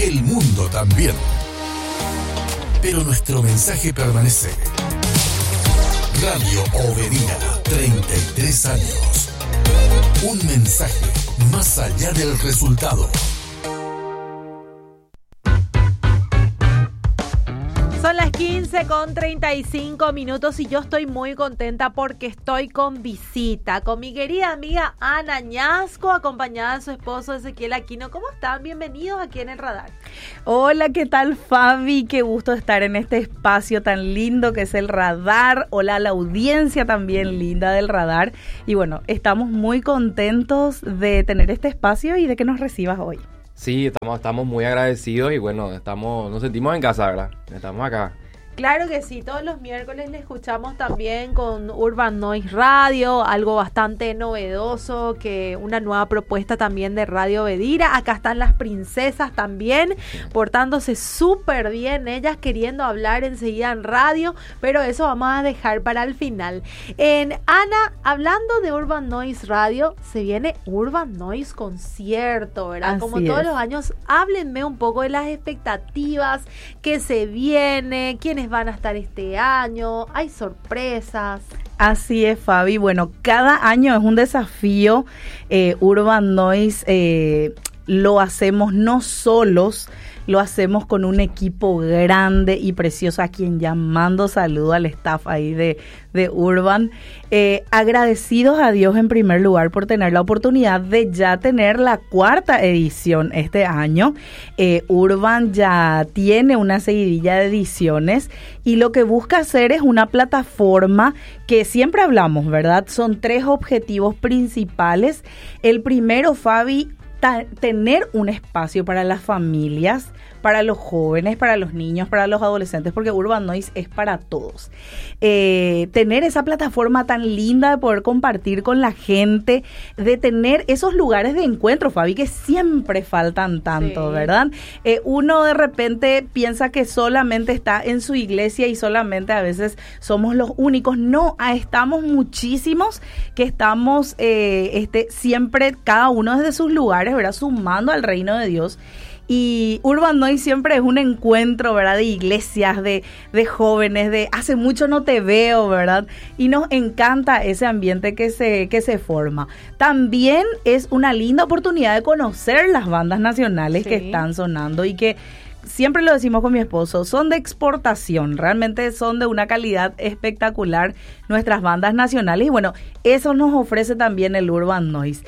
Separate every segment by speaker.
Speaker 1: el mundo también. Pero nuestro mensaje permanece. Radio Obedira, 33 años. Un mensaje más allá del resultado.
Speaker 2: Son las 15:35 y yo estoy muy contenta porque estoy con visita, con mi querida amiga Ana Ñasco, acompañada de su esposo Ezequiel Aquino. ¿Cómo están? Bienvenidos aquí en El Radar.
Speaker 3: Hola, ¿qué tal, Fabi? Qué gusto estar en este espacio tan lindo que es El Radar. Hola a la audiencia también linda del Radar. Y bueno, estamos muy contentos de tener este espacio y de que nos recibas hoy.
Speaker 4: Sí, estamos muy agradecidos y bueno, nos sentimos en casa, ¿verdad? Estamos acá.
Speaker 2: Claro que sí, todos los miércoles le escuchamos también con Urban Noise Radio, algo bastante novedoso, que una nueva propuesta también de Radio Obedira. Acá están las princesas también, portándose súper bien, ellas queriendo hablar enseguida en radio, pero eso vamos a dejar para el final. Ana, hablando de Urban Noise Radio, se viene Urban Noise Concierto, ¿verdad?
Speaker 3: Así
Speaker 2: Como todos
Speaker 3: es.
Speaker 2: los años, háblenme un poco de las expectativas, que se viene, quiénes van a estar este año, hay sorpresas.
Speaker 3: Así es, Fabi. Bueno, cada año es un desafío. Urban Noise lo hacemos no solos, lo hacemos con un equipo grande y precioso, a quien ya mando saludo al staff ahí de Urban. Agradecidos a Dios en primer lugar por tener la oportunidad de ya tener la 4ª edición este año. Urban ya tiene una seguidilla de ediciones y lo que busca hacer es una plataforma que siempre hablamos, ¿verdad? Son 3 objetivos principales. El primero, Fabi, tener un espacio para las familias, para los jóvenes, para los niños, para los adolescentes, porque Urban Noise es para todos. Tener esa plataforma tan linda de poder compartir con la gente, de tener esos lugares de encuentro, Fabi, que siempre faltan tanto, sí, ¿verdad? Uno de repente piensa que solamente está en su iglesia y solamente a veces somos los únicos. No, estamos muchísimos que estamos siempre, cada uno desde sus lugares, ¿verdad? Sumando al reino de Dios. Y Urban Noise siempre es un encuentro, ¿verdad? De iglesias, de jóvenes, de hace mucho no te veo, ¿verdad? Y nos encanta ese ambiente que se forma. También es una linda oportunidad de conocer las bandas nacionales, sí, que están sonando y que siempre lo decimos con mi esposo, son de exportación, realmente son de una calidad espectacular nuestras bandas nacionales y bueno, eso nos ofrece también el Urban Noise.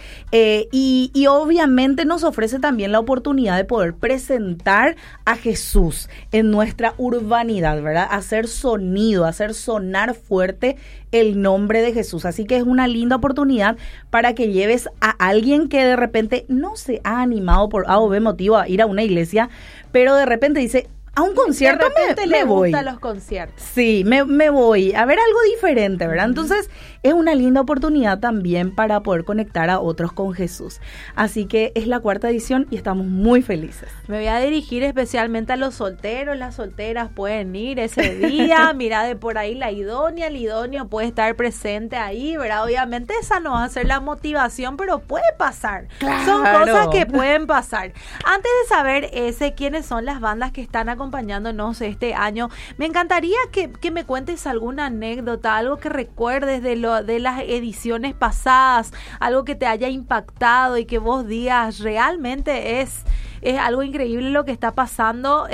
Speaker 3: Y obviamente nos ofrece también la oportunidad de poder presentar a Jesús en nuestra urbanidad, ¿verdad? Hacer sonido, hacer sonar fuerte el nombre de Jesús. Así que es una linda oportunidad para que lleves a alguien que de repente no se ha animado por A o B motivo a ir a una iglesia, pero de repente dice, a un concierto me voy.
Speaker 2: Gustan los conciertos.
Speaker 3: Sí, me voy a ver algo diferente, ¿verdad? Entonces es una linda oportunidad también para poder conectar a otros con Jesús. Así que es la 4ª edición y estamos muy felices.
Speaker 2: Me voy a dirigir especialmente a los solteros, las solteras pueden ir ese día. Mira, de por ahí el idóneo puede estar presente ahí, ¿verdad? Obviamente esa no va a ser la motivación, pero puede pasar.
Speaker 3: Claro.
Speaker 2: Son cosas que pueden pasar. Antes de saber quiénes son las bandas que están acompañándonos este año, me encantaría que me cuentes alguna anécdota, algo que recuerdes de las ediciones pasadas, algo que te haya impactado y que vos digas realmente es algo increíble lo que está pasando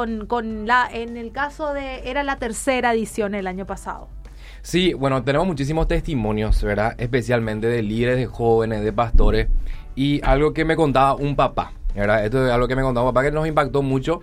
Speaker 2: en el caso era la 3ª edición el año pasado.
Speaker 4: Sí, bueno, tenemos muchísimos testimonios, ¿verdad? Especialmente de líderes, de jóvenes, de pastores. Y algo que me contaba un papá, ¿verdad? Esto es algo que me contaba un papá que nos impactó mucho.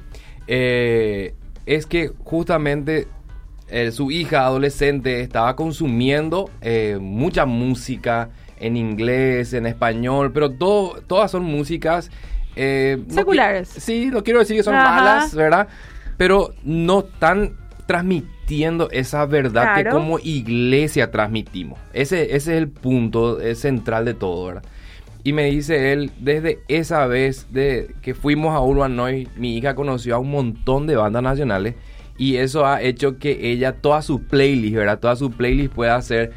Speaker 4: Es que justamente su hija adolescente estaba consumiendo mucha música en inglés, en español, pero todas son músicas
Speaker 2: seculares.
Speaker 4: No quiero decir que son malas, ¿verdad? Pero no están transmitiendo esa verdad, claro, que como iglesia transmitimos. Ese es el punto central de todo, ¿verdad? Y me dice él, desde esa vez de que fuimos a Urban Noise, mi hija conoció a un montón de bandas nacionales y eso ha hecho que ella, toda su playlist, ¿verdad? Toda su playlist pueda ser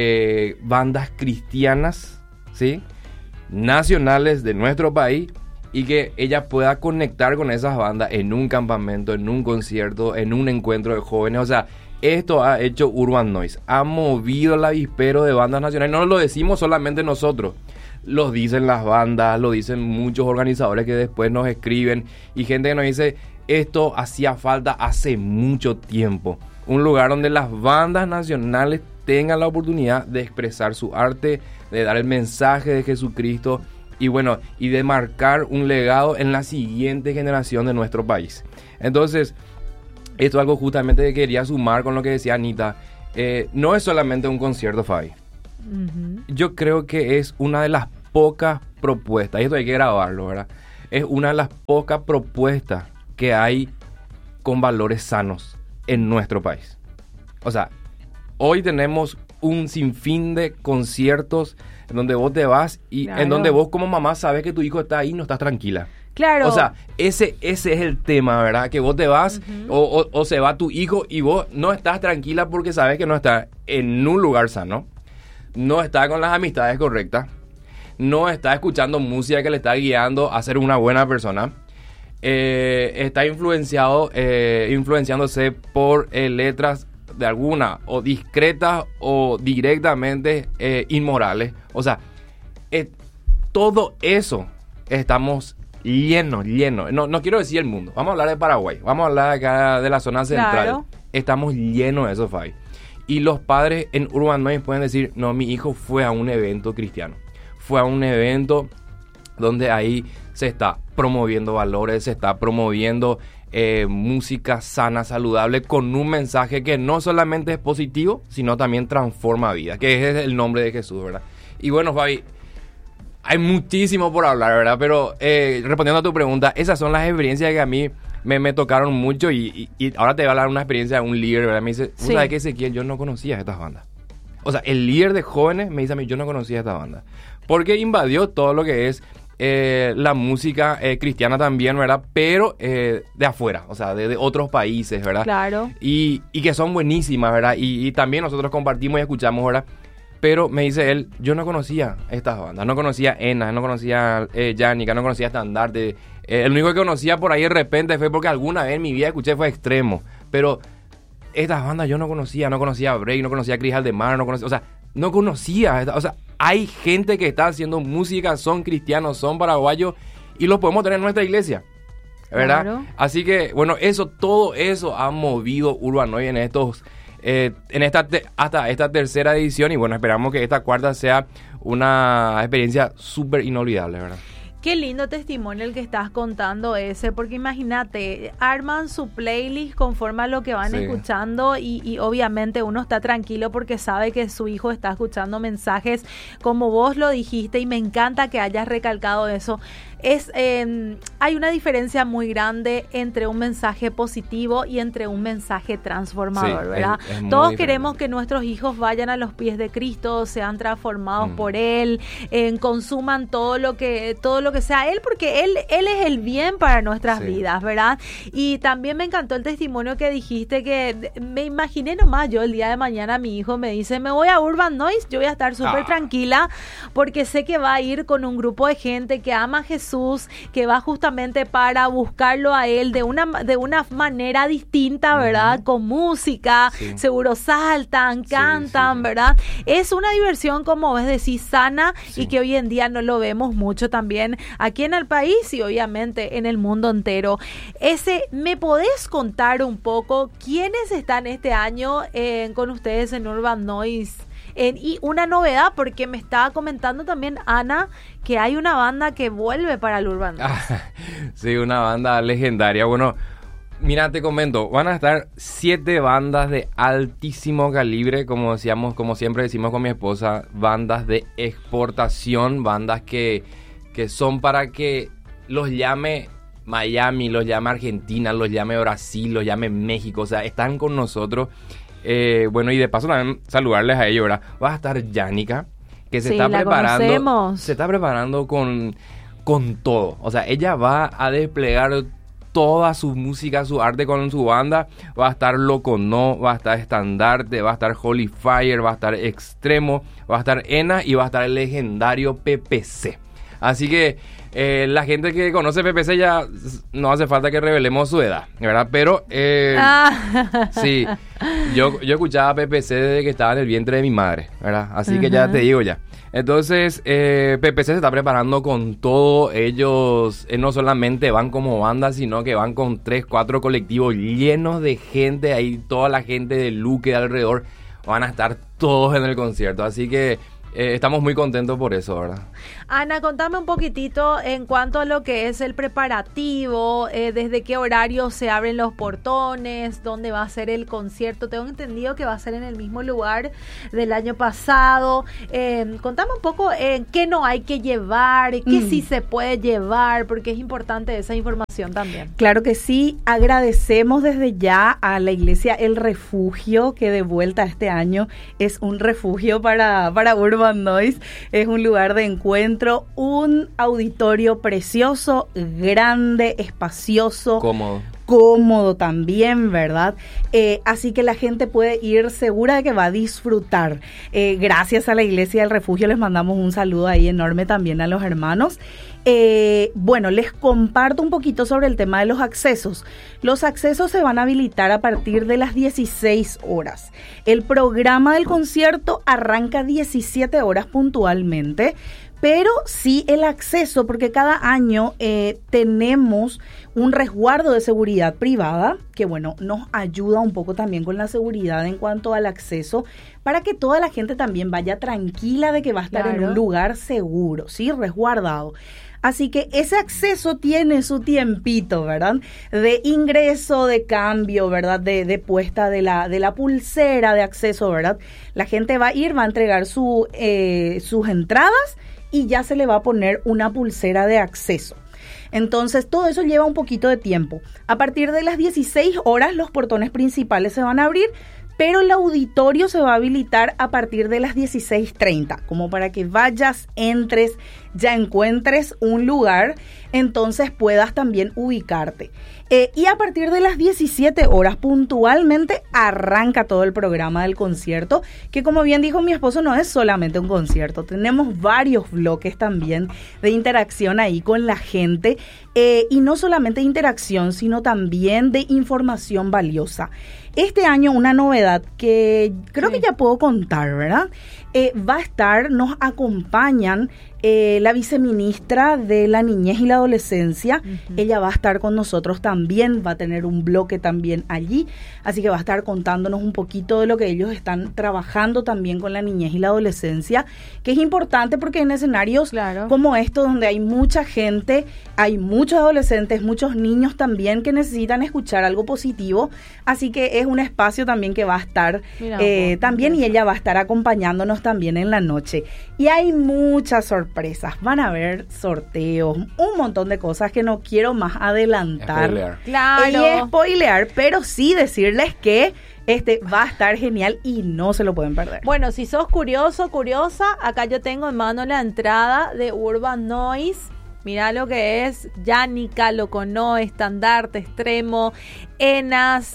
Speaker 4: bandas cristianas, ¿sí? Nacionales de nuestro país y que ella pueda conectar con esas bandas en un campamento, en un concierto, en un encuentro de jóvenes. O sea, esto ha hecho Urban Noise, ha movido el avispero de bandas nacionales. No lo decimos solamente nosotros, lo dicen las bandas, lo dicen muchos organizadores que después nos escriben y gente que nos dice, esto hacía falta hace mucho tiempo. Un lugar donde las bandas nacionales tengan la oportunidad de expresar su arte, de dar el mensaje de Jesucristo y bueno, y de marcar un legado en la siguiente generación de nuestro país. Entonces, esto es algo justamente que quería sumar con lo que decía Anita. No es solamente un concierto, Fabi. Uh-huh. Yo creo que es una de las pocas propuestas, y esto hay que grabarlo, ¿verdad? Es una de las pocas propuestas que hay con valores sanos en nuestro país. O sea, hoy tenemos un sinfín de conciertos en donde vos te vas y claro, en donde vos como mamá sabes que tu hijo está ahí y no estás tranquila.
Speaker 2: Claro.
Speaker 4: O sea, ese es el tema, ¿verdad? Que vos te vas o se va tu hijo y vos no estás tranquila porque sabes que no estás en un lugar sano, no está con las amistades correctas, no está escuchando música que le está guiando a ser una buena persona, está influenciándose por letras de alguna o discretas o directamente inmorales. O sea, todo eso estamos lleno. No quiero decir el mundo. Vamos a hablar de Paraguay. Vamos a hablar acá de la zona central. Claro. Estamos llenos de eso, Fabi. Y los padres en Urban Noise pueden decir, no, mi hijo fue a un evento cristiano. Fue a un evento donde ahí se está promoviendo valores, se está promoviendo música sana, saludable, con un mensaje que no solamente es positivo, sino también transforma vidas, que es el nombre de Jesús, ¿verdad? Y bueno, Fabi, hay muchísimo por hablar, ¿verdad? Pero respondiendo a tu pregunta, esas son las experiencias que a mí me tocaron mucho y ahora te voy a hablar de una experiencia de un líder, ¿verdad? Me dice, ¿tú sabes qué, Ezequiel? Yo no conocía estas bandas. O sea, el líder de jóvenes me dice a mí, yo no conocía estas bandas. Porque invadió todo lo que es la música cristiana también, ¿verdad? Pero de afuera, o sea, de otros países, ¿verdad?
Speaker 2: Claro.
Speaker 4: Y que son buenísimas, ¿verdad? Y también nosotros compartimos y escuchamos, ¿verdad? Pero me dice él, yo no conocía estas bandas, no conocía Ena, no conocía Jánica, no conocía Estandarte. El único que conocía por ahí de repente fue porque alguna vez en mi vida escuché fue Extremo. Pero estas bandas yo no conocía Break, no conocía Cris Aldemar, no conocía, o sea, no conocía, o sea, hay gente que está haciendo música, son cristianos, son paraguayos y los podemos tener en nuestra iglesia, ¿verdad? Claro. Así que, bueno, todo eso ha movido Urban Noise en estos... hasta esta tercera edición y bueno, esperamos que esta cuarta sea una experiencia súper inolvidable, ¿verdad?
Speaker 2: Qué lindo testimonio el que estás contando ese, porque imagínate, arman su playlist conforme a lo que van escuchando y obviamente uno está tranquilo porque sabe que su hijo está escuchando mensajes como vos lo dijiste y me encanta que hayas recalcado eso. Hay una diferencia muy grande entre un mensaje positivo y entre un mensaje transformador, ¿verdad? Es Todos queremos que nuestros hijos vayan a los pies de Cristo, sean transformados por Él, consuman todo lo que sea Él, porque Él es el bien para nuestras vidas, ¿verdad? Y también me encantó el testimonio que dijiste, que me imaginé nomás yo el día de mañana mi hijo me dice, me voy a Urban Noise, yo voy a estar súper tranquila porque sé que va a ir con un grupo de gente que ama a Jesús, que va justamente para buscarlo a Él de una manera distinta, ¿verdad? Con música, seguro saltan, cantan, ¿verdad? Es una diversión, como ves decir, sana y que hoy en día no lo vemos mucho también aquí en el país y obviamente en el mundo entero. ¿Me podés contar un poco quiénes están este año con ustedes en Urban Noise? Y una novedad, porque me estaba comentando también Ana que hay una banda que vuelve para el Urban Noise.
Speaker 4: Sí, una banda legendaria. Bueno, mira, te comento, van a estar 7 bandas de altísimo calibre, como siempre decimos con mi esposa, bandas de exportación, bandas que son para que los llame Miami, los llame Argentina, los llame Brasil, los llame México, o sea, están con nosotros. Bueno, y de paso también saludarles a ellos, ¿verdad? Va a estar Jánica, que se está preparando con todo. O sea, ella va a desplegar toda su música, su arte con su banda. Va a estar Loco No, va a estar Estandarte, va a estar Holy Fire, va a estar Extremo, va a estar Ena y va a estar el legendario PPC. Así que La gente que conoce PPC ya no hace falta que revelemos su edad, ¿verdad? Pero, sí, yo escuchaba PPC desde que estaba en el vientre de mi madre, ¿verdad? Así que ya te digo ya. Entonces, PPC se está preparando con todo. Ellos no solamente van como banda, sino que van con 3, 4 colectivos llenos de gente. Ahí toda la gente de Luque de alrededor van a estar todos en el concierto. Así que estamos muy contentos por eso, ¿verdad?
Speaker 2: Ana, contame un poquitito en cuanto a lo que es el preparativo, desde qué horario se abren los portones, dónde va a ser el concierto. Tengo entendido que va a ser en el mismo lugar del año pasado. Contame un poco qué no hay que llevar, qué sí se puede llevar, porque es importante esa información también.
Speaker 3: Claro que sí, agradecemos desde ya a la iglesia El Refugio, que de vuelta este año es un refugio para Urban Noise. Es un lugar de encuentro, un auditorio precioso, grande, espacioso, cómodo también, ¿verdad? Así que la gente puede ir segura de que va a disfrutar. Gracias a la Iglesia del Refugio les mandamos un saludo ahí enorme también a los hermanos. Bueno, les comparto un poquito sobre el tema de los accesos. Los accesos se van a habilitar a partir de las 16 horas. El programa del concierto arranca 17 horas puntualmente, pero sí el acceso, porque cada año tenemos un resguardo de seguridad privada, que bueno, nos ayuda un poco también con la seguridad en cuanto al acceso, para que toda la gente también vaya tranquila de que va a estar en un lugar seguro, ¿sí? Resguardado. Así que ese acceso tiene su tiempito, ¿verdad? De ingreso, de cambio, ¿verdad? De puesta de la pulsera de acceso, ¿verdad? La gente va a ir, va a entregar sus entradas y ya se le va a poner una pulsera de acceso. Entonces, todo eso lleva un poquito de tiempo. A partir de las 16 horas, los portones principales se van a abrir, pero el auditorio se va a habilitar a partir de las 16:30, como para que vayas, entres, ya encuentres un lugar, entonces puedas también ubicarte. Y a partir de las 17 horas puntualmente arranca todo el programa del concierto, que como bien dijo mi esposo, no es solamente un concierto, tenemos varios bloques también de interacción ahí con la gente, y no solamente interacción, sino también de información valiosa. Este año una novedad que creo que ya puedo contar, ¿verdad? Va a estar, nos acompañan la viceministra de la Niñez y la Adolescencia. Ella va a estar con nosotros también, va a tener un bloque también allí, así que va a estar contándonos un poquito de lo que ellos están trabajando también con la niñez y la adolescencia, que es importante porque en escenarios como estos, donde hay mucha gente, hay muchos adolescentes, muchos niños también que necesitan escuchar algo positivo, así que es un espacio también que va a estar también, y ella va a estar acompañándonos también en la noche. Y hay muchas sorpresas, van a haber sorteos, un montón de cosas que no quiero más adelantar y spoilear, pero sí decirles que va a estar genial y no se lo pueden perder.
Speaker 2: Bueno, si sos curioso, curiosa, acá yo tengo en mano la entrada de Urban Noise. Mirá lo que es Yanica, Locono, Estandarte, Extremo, Enas,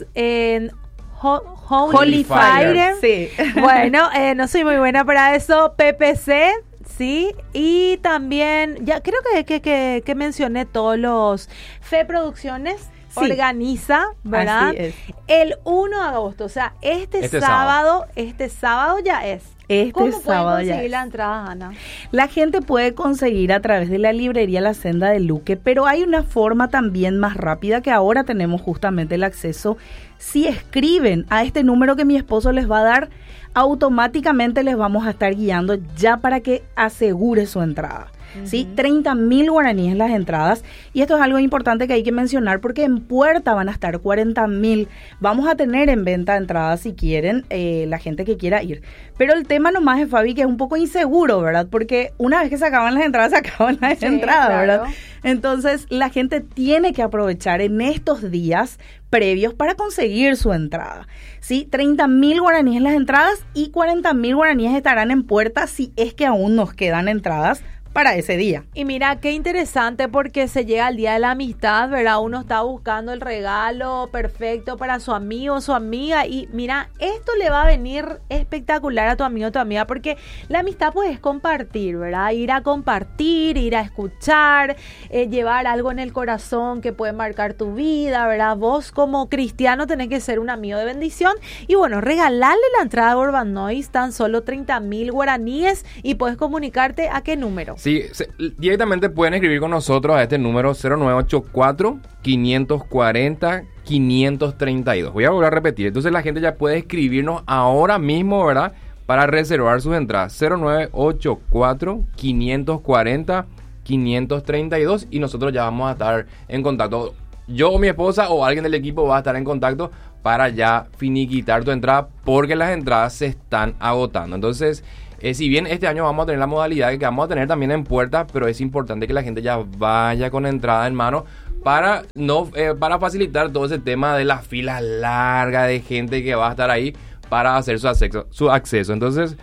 Speaker 2: Holy Fire.
Speaker 3: Sí.
Speaker 2: Bueno, no soy muy buena para eso. PPC, sí. Y también, ya creo que mencioné todos los Fe Producciones. Sí. Organiza, ¿verdad?
Speaker 3: Así es.
Speaker 2: El 1 de agosto, o sea, este sábado ya es. ¿Cómo pueden conseguir la entrada, Ana?
Speaker 3: La gente puede conseguir a través de la librería La Senda de Luque, pero hay una forma también más rápida que ahora tenemos justamente el acceso. Si escriben a este número que mi esposo les va a dar, automáticamente les vamos a estar guiando ya para que asegure su entrada. ¿Sí? 30.000 guaraníes las entradas, y esto es algo importante que hay que mencionar porque en puerta van a estar 40.000. Vamos a tener en venta entradas si quieren, la gente que quiera ir, pero el tema nomás es, Fabi, que es un poco inseguro, ¿verdad? Porque una vez que se acaban las entradas, se acaban las entradas, claro, ¿verdad? Entonces la gente tiene que aprovechar en estos días previos para conseguir su entrada, ¿sí? 30.000 guaraníes las entradas y 40.000 guaraníes estarán en puerta si es que aún nos quedan entradas para ese día.
Speaker 2: Y mira, qué interesante porque se llega al Día de la Amistad, ¿verdad? Uno está buscando el regalo perfecto para su amigo o su amiga y mira, esto le va a venir espectacular a tu amigo o tu amiga porque la amistad pues es compartir, ¿verdad? Ir a compartir, ir a escuchar, llevar algo en el corazón que puede marcar tu vida, ¿verdad? Vos como cristiano tenés que ser un amigo de bendición y bueno, regalarle la entrada a Urban Noise, tan solo 30,000 guaraníes y puedes comunicarte a qué número.
Speaker 4: Sí, directamente pueden escribir con nosotros a este número 0984-540-532. Voy a volver a repetir. Entonces la gente ya puede escribirnos ahora mismo, ¿verdad? Para reservar sus entradas. 0984-540-532 y nosotros ya vamos a estar en contacto. Yo o mi esposa o alguien del equipo va a estar en contacto para ya finiquitar tu entrada porque las entradas se están agotando. Entonces... si bien este año vamos a tener la modalidad que vamos a tener también en puerta, pero es importante que la gente ya vaya con entrada en mano para para facilitar todo ese tema de la fila larga de gente que va a estar ahí para hacer su acceso. Entonces,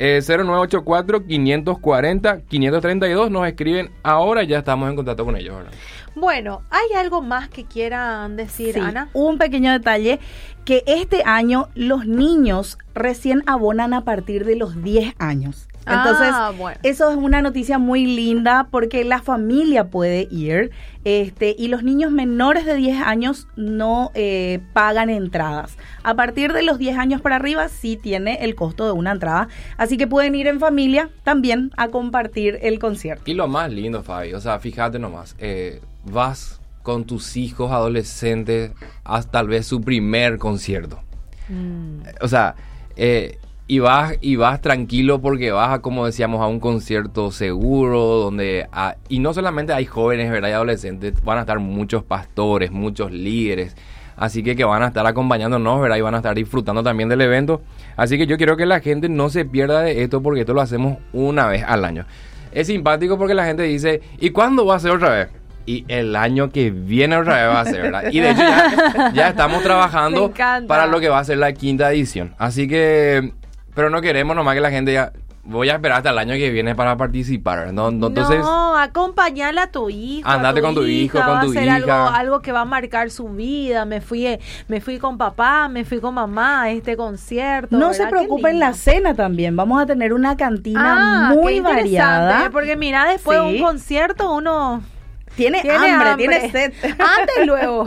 Speaker 4: 0984-540-532 nos escriben ahora y ya estamos en contacto con ellos, ¿verdad?
Speaker 2: Bueno, ¿hay algo más que quieran decir,
Speaker 3: sí,
Speaker 2: Ana?
Speaker 3: Un pequeño detalle, que este año los niños recién abonan a partir de los 10 años. Entonces, bueno, eso es una noticia muy linda porque la familia puede ir y los niños menores de 10 años no pagan entradas. A partir de los 10 años para arriba sí tiene el costo de una entrada, así que pueden ir en familia también a compartir el concierto.
Speaker 4: Y lo más lindo, Fabi, o sea, fíjate nomás, vas con tus hijos adolescentes a tal vez su primer concierto. O sea, y vas tranquilo porque vas a, como decíamos, a un concierto seguro donde y no solamente hay jóvenes, ¿verdad? Y adolescentes, van a estar muchos pastores, muchos líderes, así que van a estar acompañándonos, ¿verdad? Y van a estar disfrutando también del evento. Así que yo quiero que la gente no se pierda de esto porque esto lo hacemos una vez al año. Es simpático porque la gente dice, ¿y cuándo va a ser otra vez? Y el año que viene otra vez va a ser, ¿verdad? Y de hecho ya estamos trabajando para lo que va a ser la 5ª edición. Así que, pero no queremos nomás que la gente ya... Voy a esperar hasta el año que viene para participar, ¿no? Entonces,
Speaker 2: no, acompañarle a tu hijo.
Speaker 4: Andate con tu hijo, con tu hija.
Speaker 2: Algo que va a marcar su vida. Me fui con papá, me fui con mamá a este concierto.
Speaker 3: No se preocupen, la cena también. Vamos a tener una cantina muy variada.
Speaker 2: Porque mira, después de un concierto uno...
Speaker 3: Tiene hambre, tiene sed.
Speaker 2: Antes luego.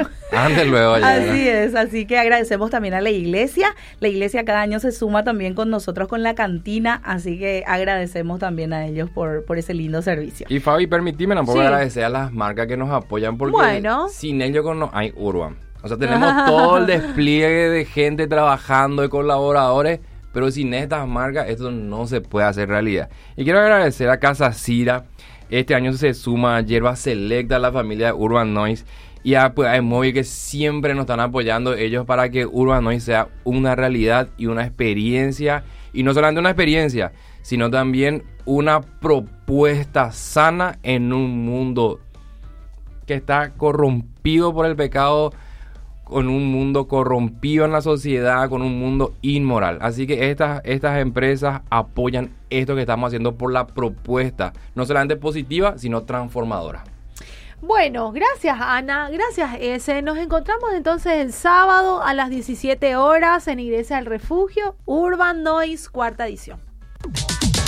Speaker 3: Así es, así que agradecemos también a la iglesia. La iglesia cada año se suma también con nosotros con la cantina, así que agradecemos también a ellos por ese lindo servicio.
Speaker 4: Y Fabi, permíteme tampoco agradecer a las marcas que nos apoyan porque sin ellos no hay Urban. O sea, tenemos todo el despliegue de gente trabajando, de colaboradores, pero sin estas marcas esto no se puede hacer realidad. Y quiero agradecer a Casa Cira. Este año se suma Hierba Selecta a la familia de Urban Noise y a iMóvil que siempre nos están apoyando ellos para que Urban Noise sea una realidad y una experiencia. Y no solamente una experiencia, sino también una propuesta sana en un mundo que está corrompido por el pecado, con un mundo corrompido en la sociedad, con un mundo inmoral. Así que estas empresas apoyan esto que estamos haciendo por la propuesta, no solamente positiva, sino transformadora.
Speaker 2: Bueno, gracias Ana, gracias Ese. Nos encontramos entonces el sábado a las 17 horas en Iglesia del Refugio, Urban Noise, 4ª edición.